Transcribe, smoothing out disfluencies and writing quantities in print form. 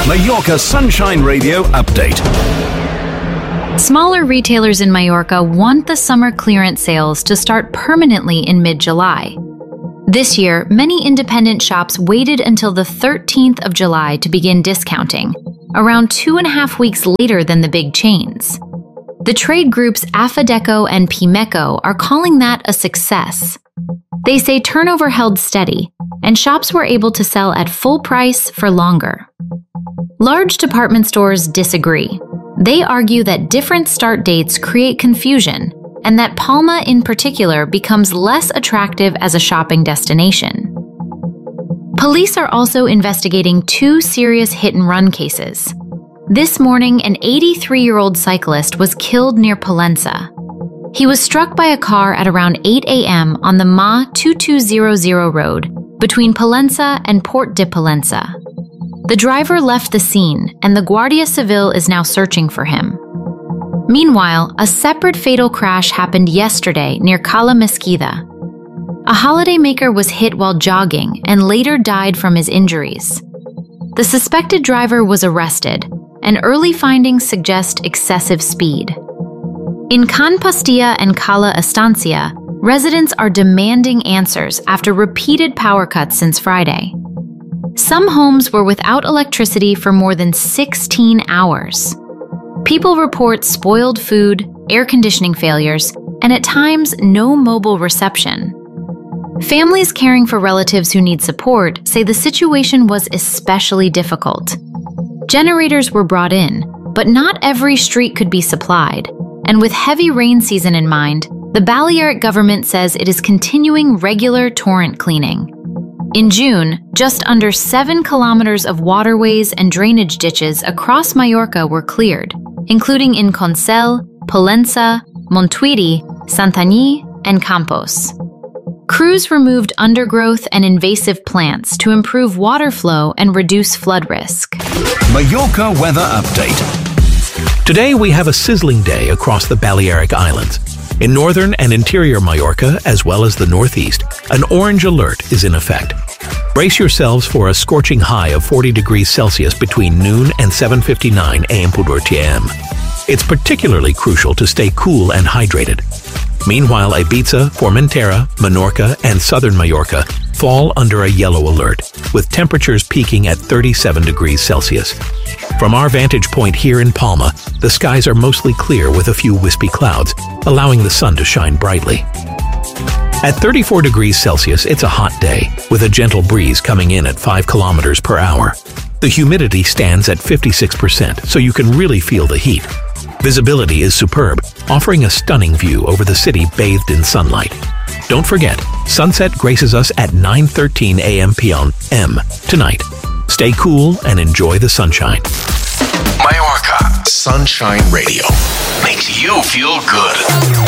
Mallorca Sunshine Radio update. Smaller retailers in Mallorca want the summer clearance sales to start permanently in mid-July. This year, many independent shops waited until the 13th of July to begin discounting, around 2.5 weeks later than the big chains. The trade groups Afadeco and Pimeco are calling that a success. They say turnover held steady, and shops were able to sell at full price for longer. Large department stores disagree. They argue that different start dates create confusion, and that Palma in particular becomes less attractive as a shopping destination. Police are also investigating 2 serious hit-and-run cases. This morning, an 83-year-old cyclist was killed near Pollença. He was struck by a car at around 8 a.m. on the MA 2200 road between Pollença and Port de Pollença. The driver left the scene, and the Guardia Civil is now searching for him. Meanwhile, a separate fatal crash happened yesterday near Cala Mesquida. A holidaymaker was hit while jogging and later died from his injuries. The suspected driver was arrested, and early findings suggest excessive speed. In Can Pastilla and Cala Estancia, residents are demanding answers after repeated power cuts since Friday. Some homes were without electricity for more than 16 hours. People report spoiled food, air conditioning failures, and at times no mobile reception. Families caring for relatives who need support say the situation was especially difficult. Generators were brought in, but not every street could be supplied, and with heavy rain season in mind, the Balearic government says it is continuing regular torrent cleaning. In June, just under 7 kilometers of waterways and drainage ditches across Mallorca were cleared, including in Consell, Pollença, Montuïri, Santanyí, and Campos. Crews removed undergrowth and invasive plants to improve water flow and reduce flood risk. Mallorca weather update. Today we have a sizzling day across the Balearic Islands. In northern and interior Mallorca, as well as the northeast, an orange alert is in effect. Brace yourselves for a scorching high of 40 degrees Celsius between noon and 7:59 a.m. It's particularly crucial to stay cool and hydrated. Meanwhile, Ibiza, Formentera, Menorca, and southern Mallorca fall under a yellow alert, with temperatures peaking at 37 degrees Celsius. From our vantage point here in Palma, the skies are mostly clear with a few wispy clouds, allowing the sun to shine brightly. At 34 degrees Celsius, it's a hot day, with a gentle breeze coming in at 5 kilometers per hour. The humidity stands at 56%, so you can really feel the heat. Visibility is superb, offering a stunning view over the city bathed in sunlight. Don't forget, sunset graces us at 9:13 a.m. p.m. tonight. Stay cool and enjoy the sunshine. Mallorca Sunshine Radio makes you feel good.